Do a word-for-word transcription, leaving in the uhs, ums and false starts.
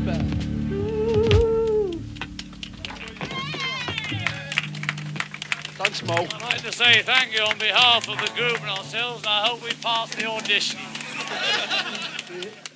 back. Thanks, Mo. I'd like to say thank you on behalf of the group and ourselves, and I hope we pass the audition.